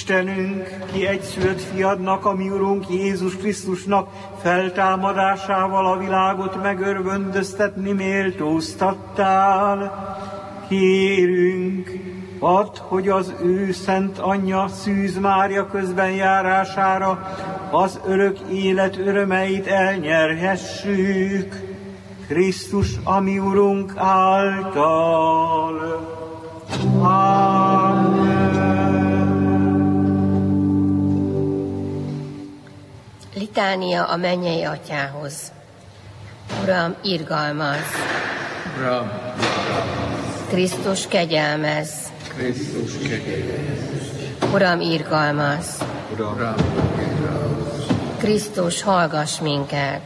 Istenünk, ki egyszülött fiadnak, a mi Urunk Jézus Krisztusnak feltámadásával a világot megörvendeztetni méltóztattál, kérünk, add, hogy az ő szent anyja, Szűz Mária közben járására az örök élet örömeit elnyerhessük, Krisztus, a mi Urunk által. Litánia a mennyei Atyához. Uram, irgalmaz! Uram, Krisztus, kegyelmez! Krisztus, kegyelmez! Uram, irgalmaz! Uram, Krisztus, hallgass minket!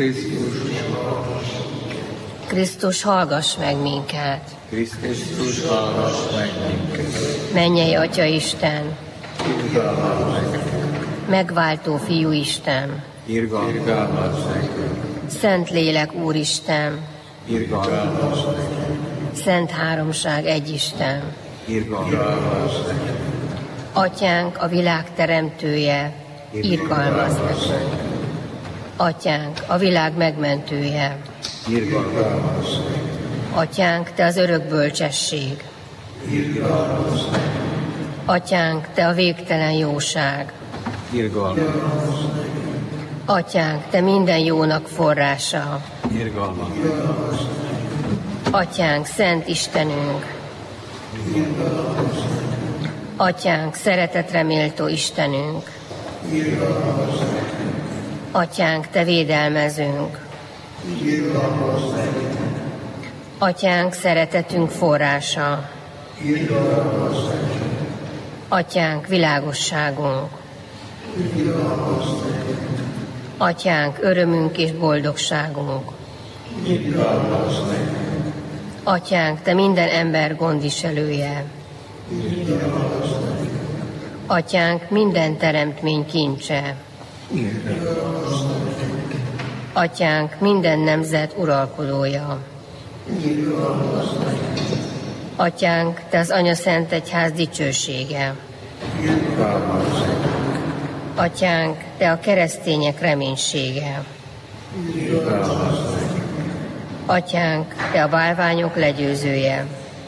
Krisztus, hallgass meg minket! Krisztus, hallgass meg minket! Mennyei Atya Isten! Irgalmaz nekünk! Megváltó Fiú Isten! Irgalmaz nekünk! Szent Lélek Úristen! Irgalmaz nekünk! Szent Háromság egy Isten! Irgalmaz nekünk! Atyánk, a világ teremtője, irgalmaz nekünk. Atyánk, a világ megmentője, Irgalmaz nekünk! Atyánk, te az örök bölcsesség, Irgalmaz nekünk! Atyánk, te a végtelen jóság, Irgalmaz nekünk! Atyánk, te minden jónak forrása, Irgalmaz nekünk! Atyánk, szent Istenünk, Atyánk, szeretetre méltó Istenünk, Atyánk, te védelmezünk, Atyánk, szeretetünk forrása, Atyánk, világosságunk, Atyánk, örömünk és boldogságunk, Atyánk, te minden ember gondviselője, Atyánk, minden teremtmény kincse, Atyánk, minden nemzet uralkodója, Atyánk, te az Anya Szent Egyház dicsősége, Atyánk, te a keresztények reménysége, Atyánk, te a bálványok legyőzője,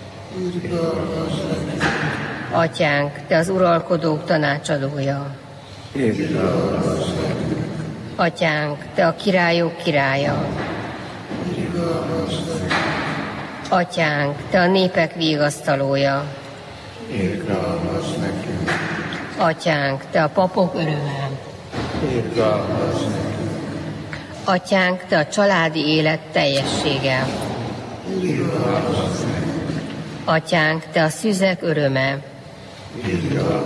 Atyánk, te az uralkodók tanácsadója, Atyánk, te a királyok királya, Atyánk, te a népek vigasztalója, Atyánk, te a papok öröme, Atyánk, te a családi élet teljessége, Atyánk, te a szüzek öröme,